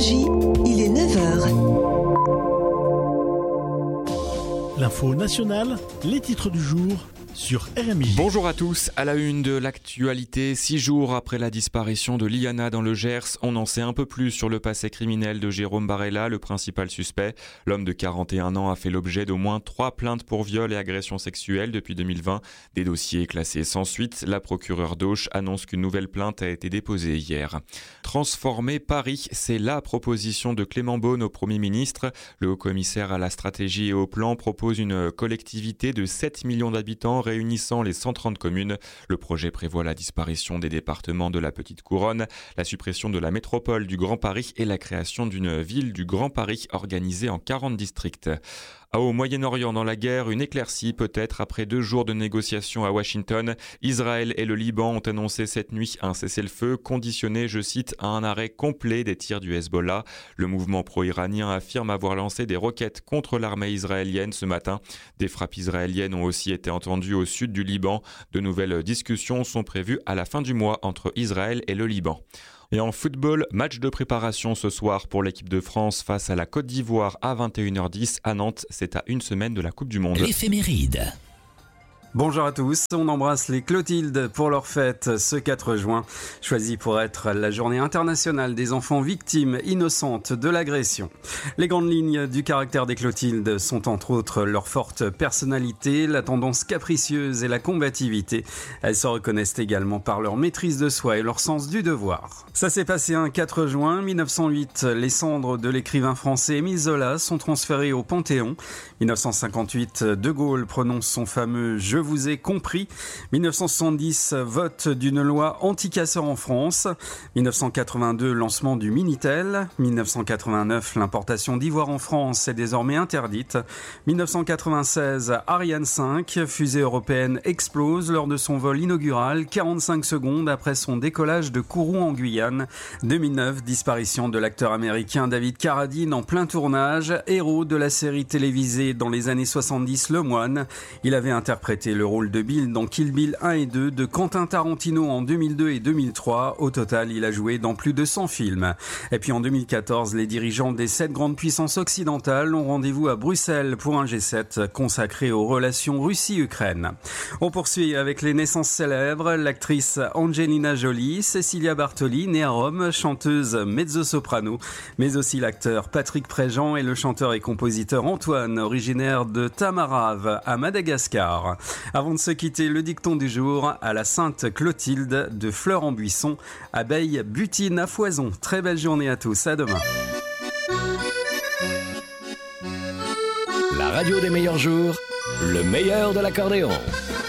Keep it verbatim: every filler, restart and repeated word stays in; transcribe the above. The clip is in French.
J, il est neuf heures. L'info nationale, les titres du jour sur R M I J. Bonjour à tous, à la une de l'actualité, six jours après la disparition de Liana dans le Gers, on en sait un peu plus sur le passé criminel de Jérôme Barella, le principal suspect. L'homme de quarante et un ans a fait l'objet d'au moins trois plaintes pour viol et agression sexuelle depuis deux mille vingt. Des dossiers classés sans suite, la procureure d'Auch annonce qu'une nouvelle plainte a été déposée hier. Transformer Paris, c'est la proposition de Clément Beaune au Premier ministre. Le haut-commissaire à la stratégie et au plan propose une collectivité de sept millions d'habitants réunissant les cent trente communes. Le projet prévoit la disparition des départements de la Petite Couronne, la suppression de la métropole du Grand Paris et la création d'une ville du Grand Paris organisée en quarante districts. Au Moyen-Orient, dans la guerre, une éclaircie peut-être après deux jours de négociations à Washington. Israël et le Liban ont annoncé cette nuit un cessez-le-feu conditionné, je cite, à un arrêt complet des tirs du Hezbollah. Le mouvement pro-iranien affirme avoir lancé des roquettes contre l'armée israélienne ce matin. Des frappes israéliennes ont aussi été entendues au sud du Liban. De nouvelles discussions sont prévues à la fin du mois entre Israël et le Liban. Et en football, match de préparation ce soir pour l'équipe de France face à la Côte d'Ivoire à vingt et une heures dix à Nantes. C'est à une semaine de la Coupe du Monde. L'éphéméride. Bonjour à tous, on embrasse les Clotilde pour leur fête ce quatre juin, choisie pour être la journée internationale des enfants victimes innocentes de l'agression. Les grandes lignes du caractère des Clotilde sont entre autres leur forte personnalité, la tendance capricieuse et la combativité. Elles se reconnaissent également par leur maîtrise de soi et leur sens du devoir. Ça s'est passé un quatre juin mille neuf cent huit, les cendres de l'écrivain français Émile Zola sont transférées au Panthéon. mille neuf cent cinquante-huit, De Gaulle prononce son fameux « Je vous ai compris ». mille neuf cent soixante-dix, vote d'une loi anti-casseurs en France. mille neuf cent quatre-vingt-deux, lancement du Minitel. mille neuf cent quatre-vingt-neuf, l'importation d'ivoire en France est désormais interdite. mille neuf cent quatre-vingt-seize, Ariane cinq, fusée européenne explose lors de son vol inaugural, quarante-cinq secondes après son décollage de Kourou en Guyane. deux mille neuf, disparition de l'acteur américain David Carradine en plein tournage, héros de la série télévisée dans les années soixante-dix, Le Moine. Il avait interprété le rôle de Bill dans Kill Bill un et deux de Quentin Tarantino en deux mille deux et deux mille trois. Au total, il a joué dans plus de cent films. Et puis en deux mille quatorze, les dirigeants des sept grandes puissances occidentales ont rendez-vous à Bruxelles pour un G sept consacré aux relations Russie-Ukraine. On poursuit avec les naissances célèbres. L'actrice Angelina Jolie, Cecilia Bartoli, née à Rome, chanteuse mezzo-soprano, mais aussi l'acteur Patrick Préjean et le chanteur et compositeur Antoine, originaire de Tamarave à Madagascar. Avant de se quitter, le dicton du jour à la Sainte Clotilde de Fleurs en Buisson, abeille butine à foison. Très belle journée à tous, à demain. La radio des meilleurs jours, le meilleur de l'accordéon.